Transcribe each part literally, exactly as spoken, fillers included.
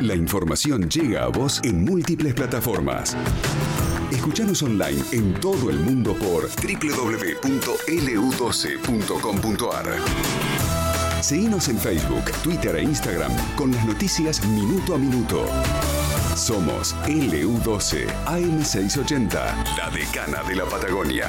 La información llega a vos en múltiples plataformas. Escuchanos online en todo el mundo por doble u doble u doble u punto ele u doce punto com punto ar. Seguinos en Facebook, Twitter e Instagram con las noticias minuto a minuto. Somos ele u doce A M seiscientos ochenta, la decana de la Patagonia.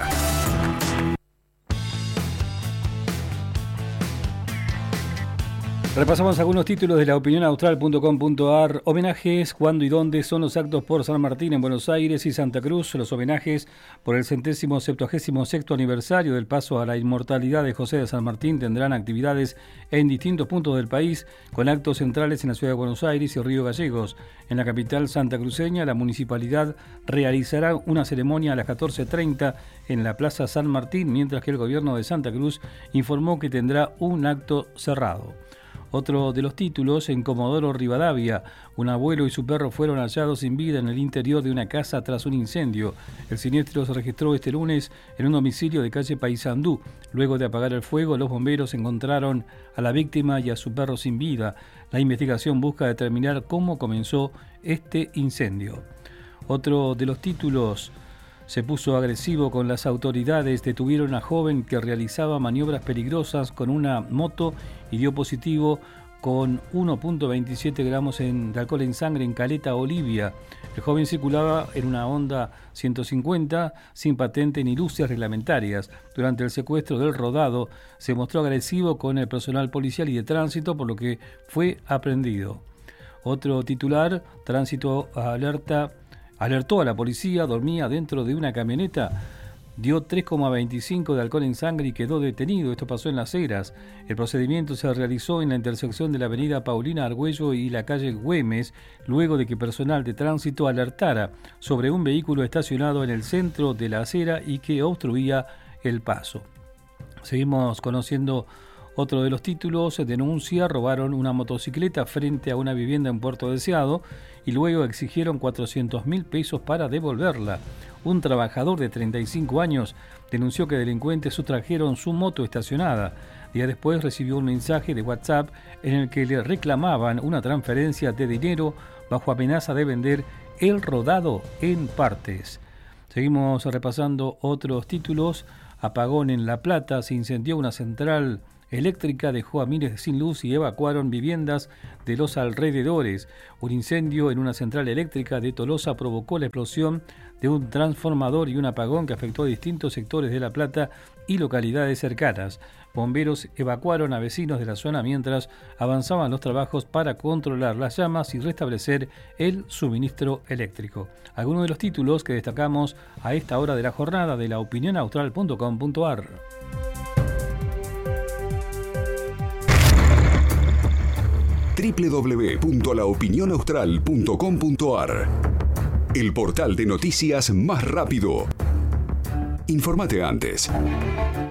Repasamos algunos títulos de la opinión austral punto com punto ar. Homenajes, cuándo y dónde son los actos por San Martín en Buenos Aires y Santa Cruz. Los homenajes por el centésimo septuagésimo sexto aniversario del paso a la inmortalidad de José de San Martín tendrán actividades en distintos puntos del país, con actos centrales en la ciudad de Buenos Aires y Río Gallegos. En la capital santacruceña, la municipalidad realizará una ceremonia a las catorce treinta en la Plaza San Martín, mientras que el gobierno de Santa Cruz informó que tendrá un acto cerrado. Otro de los títulos, en Comodoro Rivadavia, un abuelo y su perro fueron hallados sin vida en el interior de una casa tras un incendio. El siniestro se registró este lunes en un domicilio de calle Paysandú. Luego de apagar el fuego, los bomberos encontraron a la víctima y a su perro sin vida. La investigación busca determinar cómo comenzó este incendio. Otro de los títulos, se puso agresivo con las autoridades, detuvieron a joven que realizaba maniobras peligrosas con una moto y dio positivo con uno punto veintisiete gramos en, de alcohol en sangre en Caleta, Olivia. El joven circulaba en una Honda ciento cincuenta sin patente ni luces reglamentarias. Durante el secuestro del rodado se mostró agresivo con el personal policial y de tránsito, por lo que fue aprehendido. Otro titular, tránsito alerta Alertó a la policía, dormía dentro de una camioneta, dio tres coma veinticinco de alcohol en sangre y quedó detenido. Esto pasó en Las Heras. El procedimiento se realizó en la intersección de la avenida Paulina Argüello y la calle Güemes, luego de que personal de tránsito alertara sobre un vehículo estacionado en el centro de la acera y que obstruía el paso. Seguimos conociendo otro de los títulos. Denuncia, robaron una motocicleta frente a una vivienda en Puerto Deseado y luego exigieron cuatrocientos mil pesos para devolverla. Un trabajador de treinta y cinco años denunció que delincuentes sustrajeron su moto estacionada. Días después recibió un mensaje de WhatsApp en el que le reclamaban una transferencia de dinero bajo amenaza de vender el rodado en partes. Seguimos repasando otros títulos. Apagón en La Plata, se incendió una central eléctrica, dejó a miles sin luz y evacuaron viviendas de los alrededores. Un incendio en una central eléctrica de Tolosa provocó la explosión de un transformador y un apagón que afectó a distintos sectores de La Plata y localidades cercanas. Bomberos evacuaron a vecinos de la zona mientras avanzaban los trabajos para controlar las llamas y restablecer el suministro eléctrico. Algunos de los títulos que destacamos a esta hora de la jornada de la opinión austral punto com punto ar. doble u doble u doble u punto la opinión austral punto com punto ar. El portal de noticias más rápido. Infórmate antes.